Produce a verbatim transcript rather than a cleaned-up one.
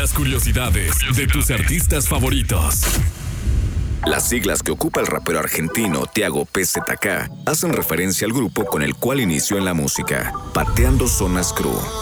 las curiosidades de tus artistas favoritos. Las siglas que ocupa el rapero argentino Tiago P Z K hacen referencia al grupo con el cual inició en la música, Pateando Zonas Crew.